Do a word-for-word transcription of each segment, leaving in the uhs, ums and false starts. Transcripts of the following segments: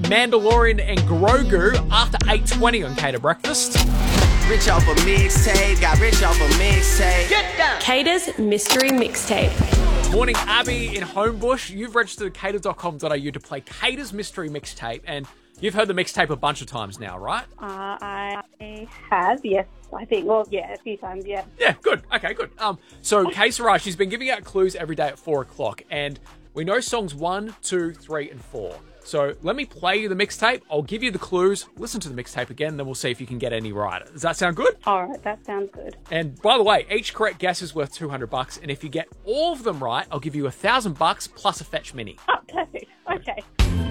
Mandalorian and Grogu after eight twenty on Cater Breakfast. Rich off a mixtape, got rich off a mixtape. Get down. Cater's Mystery Mixtape. Morning, Abby in Homebush. You've registered at cater dot com dot a u to play Cater's Mystery Mixtape, and you've heard the mixtape a bunch of times now, right? Uh, I have, yes. I think, well, yeah, a few times, yeah. Yeah, good. Okay, good. Um, so, Kay Sarah, she's been giving out clues every day at four o'clock, and we know songs one, two, three, and four. So, let me play you the mixtape. I'll give you the clues, listen to the mixtape again, then we'll see if you can get any right. Does that sound good? All right, that sounds good. And by the way, each correct guess is worth two hundred bucks, and if you get all of them right, I'll give you one thousand bucks plus a Fetch Mini. Oh, perfect. Okay.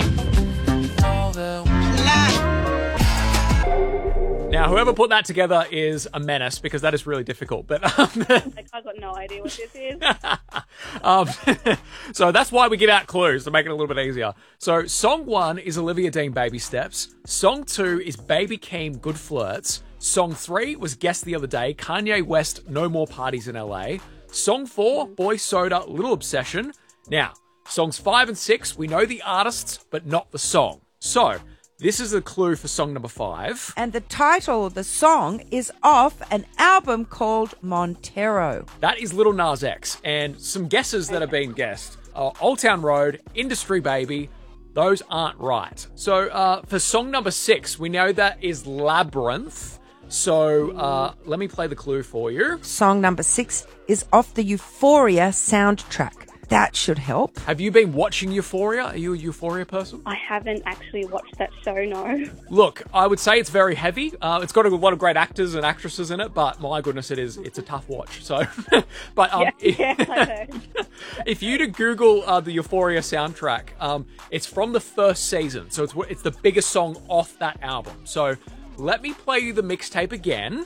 Now, whoever put that together is a menace, because that is really difficult. But um, like, I've got no idea what this is. um, so that's why we give out clues, to make it a little bit easier. So song one is Olivia Dean, Baby Steps. Song two is Baby Keem, Good Flirts. Song three was Guess the Other Day, Kanye West, No More Parties in L A. Song four, Boy Soda, Little Obsession. Now, songs five and six, we know the artists, but not the song. So, this is a clue for song number five. And the title of the song is off an album called Montero. That is Lil Nas X. And some guesses that have been guessed. Uh, Old Town Road, Industry Baby, those aren't right. So uh, for song number six, we know that is Labyrinth. So uh, let me play the clue for you. Song number six is off the Euphoria soundtrack. That should help. Have you been watching Euphoria? Are you a Euphoria person? I haven't actually watched that show, no. Look, I would say it's very heavy. Uh, it's got a lot of great actors and actresses in it, but my goodness, it is. It's a tough watch. So, but um, yeah, if, yeah, I heard. if you to Google uh, the Euphoria soundtrack, um, it's from the first season, so it's it's the biggest song off that album. So, let me play you the mixtape again.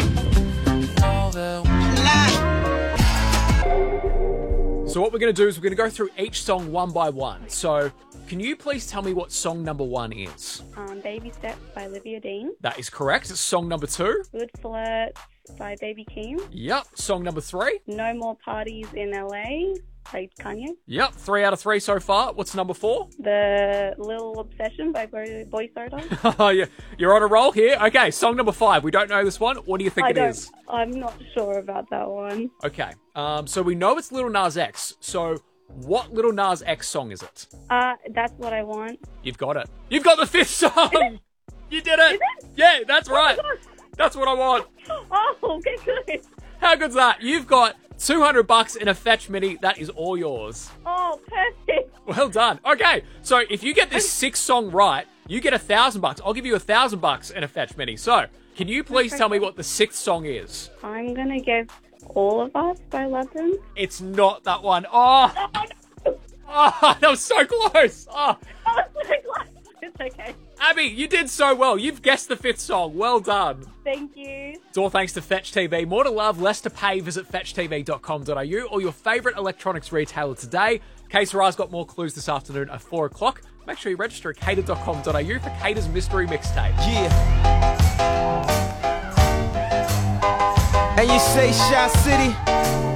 So what we're going to do is we're going to go through each song one by one. So can you please tell me what song number one is? Um, Baby Steps by Olivia Dean. That is correct. It's song number two. Good Flirts by Baby Keem. Yep. Song number three. No More Parties in L A by Kanye. Yep. Three out of three so far. What's number four? The Little Obsession by Boy, Boy Soda. Oh, yeah. You're on a roll here. Okay, song number five. We don't know this one. What do you think I it don't, is? I'm not sure about that one. Okay. Um, so we know it's Lil Nas X. So what Lil Nas X song is it? Uh, That's What I Want. You've got it. You've got the fifth song. You did it. Is it? Yeah, that's right. That's what I want. Oh, okay, good. How good's that? You've got two hundred bucks in a Fetch Mini. That is all yours. Oh, perfect. Well done. Okay, so if you get this sixth song right, you get a thousand bucks. I'll give you a thousand bucks in a Fetch Mini. So, can you please tell me what the sixth song is? I'm gonna guess All of Us by Labyrinth. It's not that one. Oh, Oh, no. oh that was so close. Oh, Oh, it's so close. It's okay. Abby, you did so well. You've guessed the fifth song. Well done. Thank you. It's all thanks to Fetch T V. More to love, less to pay. Visit fetch t v dot com dot a u or your favourite electronics retailer today. K Sarah's got more clues this afternoon at four o'clock. Make sure you register at cater dot com dot a u for Cater's Mystery Mixtape. Yeah. And you say Shot City?